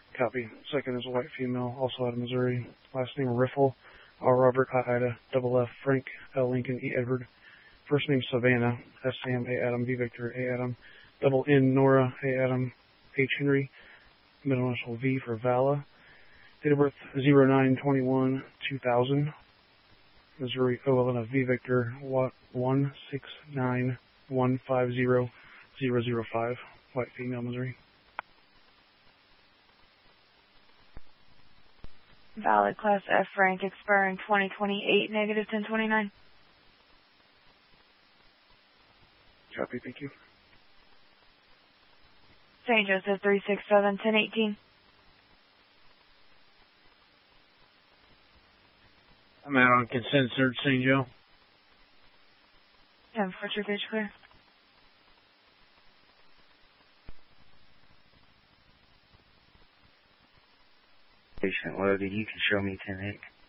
Copy. Second is a white female, also out of Missouri. Last name Riffle, R. Robert, I. Ida, double F. Frank, L. Lincoln, E. Edward. First name Savannah, S. Sam, A. Adam, V. Victor, A. Adam. Double N. Nora, A. Adam, H. Henry. Middle initial V for Vala. Date of birth 09/21/2000. Missouri, Oelena, V. Victor, 169150005. White female, Missouri. Valid Class F rank expiring 2028, negative 1029. Copy, thank you. St. Joseph 367 1018. I'm out on consent search, St. Joe. 10 for your pitch clear. Patient loaded, you can show me 10-8.